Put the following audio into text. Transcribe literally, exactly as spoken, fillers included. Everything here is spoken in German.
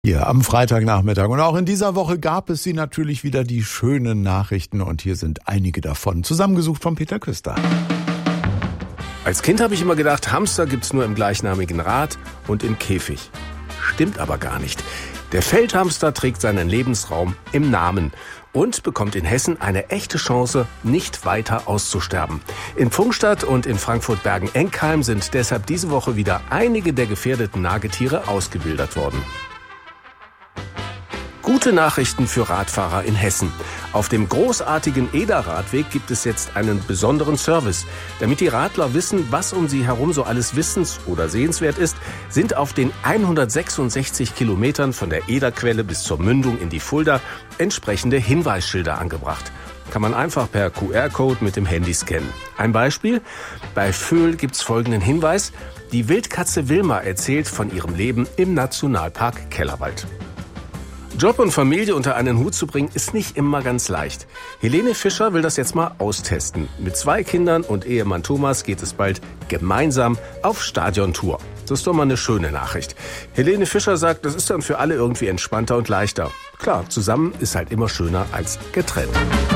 Hier am Freitagnachmittag. Und auch in dieser Woche gab es sie natürlich wieder, die schönen Nachrichten. Und hier sind einige davon, zusammengesucht von Peter Küster. Als Kind habe ich immer gedacht, Hamster gibt's nur im gleichnamigen Rad und im Käfig. Stimmt aber gar nicht. Der Feldhamster trägt seinen Lebensraum im Namen und bekommt in Hessen eine echte Chance, nicht weiter auszusterben. In Pfungstadt und in Frankfurt-Bergen-Enkheim sind deshalb diese Woche wieder einige der gefährdeten Nagetiere ausgewildert worden. Gute Nachrichten für Radfahrer in Hessen. Auf dem großartigen Eder-Radweg gibt es jetzt einen besonderen Service. Damit die Radler wissen, was um sie herum so alles wissens- oder sehenswert ist, sind auf den hundertsechsundsechzig Kilometern von der Ederquelle bis zur Mündung in die Fulda entsprechende Hinweisschilder angebracht. Kann man einfach per Q R-Code mit dem Handy scannen. Ein Beispiel: Bei Vöhl gibt's folgenden Hinweis: Die Wildkatze Wilma erzählt von ihrem Leben im Nationalpark Kellerwald. Job und Familie unter einen Hut zu bringen, ist nicht immer ganz leicht. Helene Fischer will das jetzt mal austesten. Mit zwei Kindern und Ehemann Thomas geht es bald gemeinsam auf Stadiontour. Das ist doch mal eine schöne Nachricht. Helene Fischer sagt, das ist dann für alle irgendwie entspannter und leichter. Klar, zusammen ist halt immer schöner als getrennt.